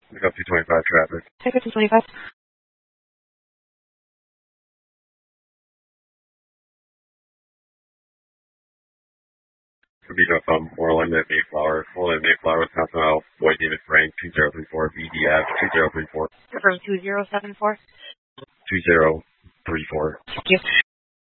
Pick up 225 traffic. Pick up 225. Vito from Moreland at Mayflower. Moreland, Mayflower, Wisconsin, Boyd David Frank, 2034, VDF, 2034. Confirm 2074. 2034. Thank you.